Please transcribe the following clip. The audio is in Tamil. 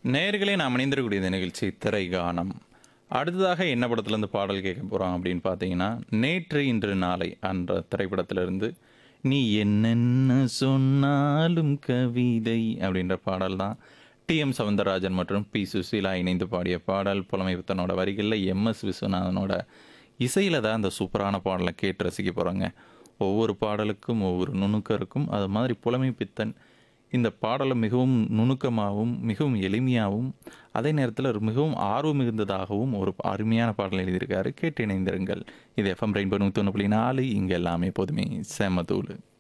நேயர்களே நாம் இணைந்திருக்கக்கூடிய இந்த நிகழ்ச்சி திரைகானம். அடுத்ததாக என்ன படத்துலேருந்து பாடல் கேட்க போகிறோம் அப்படின்னு பார்த்தீங்கன்னா, நேற்று இன்று நாளை என்ற திரைப்படத்திலிருந்து நீ என்னென்ன சொன்னாலும் கவிதை அப்படின்ற பாடல் தான். டி.எம். சௌந்தரராஜன் மற்றும் பி. சுசீலா இணைந்து பாடிய பாடல். புலமைப்பித்தனோட வரிகளில் எம்.எஸ். விஸ்வநாதனோட இசையில் தான் அந்த சூப்பரான பாடலை கேட்டு ரசிக்க போகிறோங்க. ஒவ்வொரு பாடலுக்கும் ஒவ்வொரு நுணுக்கம் இருக்கும். அது மாதிரி புலமைப்பித்தன் இந்த பாடலை மிகவும் நுணுக்கமாகவும் மிகவும் எளிமையாகவும் அதே நேரத்தில் மிகவும் ஆர்வம் மிகுந்ததாகவும் ஒரு அருமையான பாடல் எழுதியிருக்காரு. கேட்டு இணைந்திருங்கள். இது எஃப்எம் ரெயின்போ 101.4. இங்கே எல்லாமே எப்போதுமே செம தூளு.